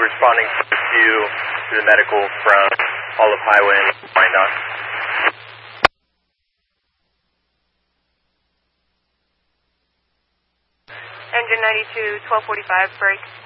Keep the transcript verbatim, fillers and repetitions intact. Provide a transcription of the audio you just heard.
responding to you to the medical from Olive Highway and Wyandotte. Engine ninety-two, twelve forty-five, break.